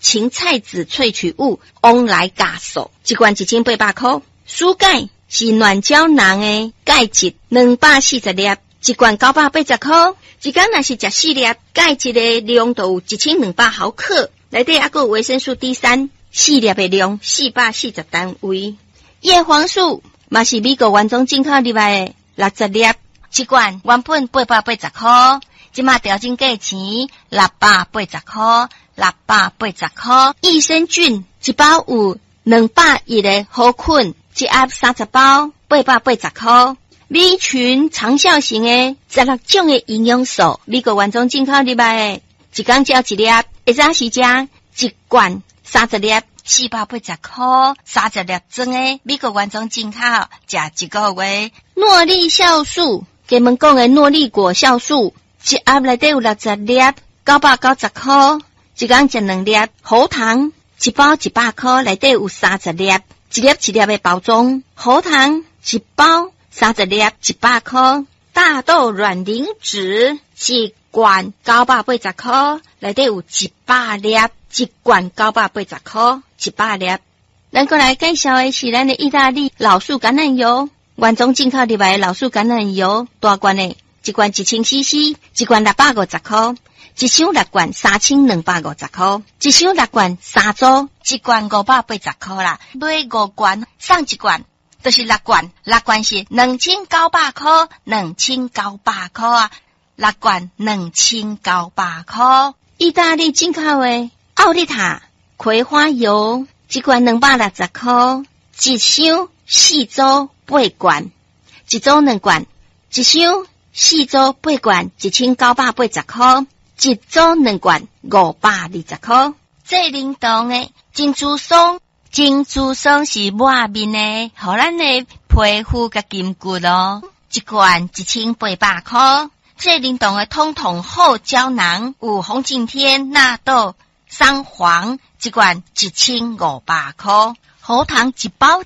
芹菜籽萃取物往来加数，一罐1800块。薯钙是软胶囊的钙质240粒，一罐980块。一天若是食4粒，钙质的量就有1200毫克。内底还有维生素 D3， 4粒的量440单位。叶黄素嘛是美国原装进口入来的60粒，一罐原本880块，即马调整价钱680块，680块。益生菌一包有201个好菌，一盒30包，880块。米群长效型的16种的营养素，美国原装进口入来的，一天只要1粒，会早时食一罐30粒，480块，30粒装的美国原装进口，食1个月。诺丽酵素，给们讲的诺丽果酵素，一盒内底有60粒，990块，一天食2粒。喉糖一包100块，内底有30粒，一粒一粒的包装。喉糖一包30粒100块。大豆卵磷脂一罐980块，内底有100粒，一罐980块，100粒。咱过来介绍的是咱的意大利老树橄榄油，原装进口入来的老树橄榄油，大罐的，一罐1000cc， 一罐650块，一箱6罐3250块，一箱6罐3组，一罐580块啦，买5罐送1罐。就是6罐是2900块，2900块啊，6罐2900块。意大利进口的奥利塔葵花油，一罐260块，一箱4组8罐，一组2罐，一箱4组8罐，1980块，一组2罐520块。最灵动的珍珠松。珍珠松是抹面的，互咱的皮肤甲筋骨咯。一罐1800块。最灵动的通通后胶囊有红景天、纳豆、桑黄，一罐1500块。喉糖一包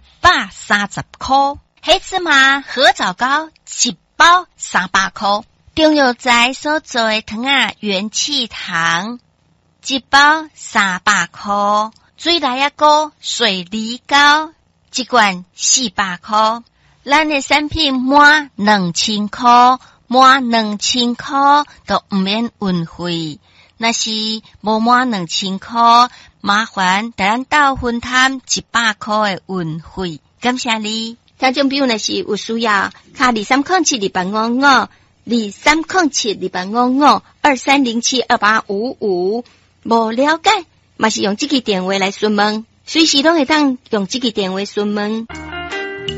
130块。黑芝麻合枣糕一包300块。中药材所做的糖啊，元气糖一包300块。水来啊糕、水梨糕一罐400块，咱的产品满2000块，满2000块都唔免运费。若是无满2000块，麻烦带咱到分摊100块的运费。感谢你。听众朋友若是有需要，卡23072855 23072855 23072855，无了解。嘛是用这个电话来询问，随时拢会当用这个电话询问。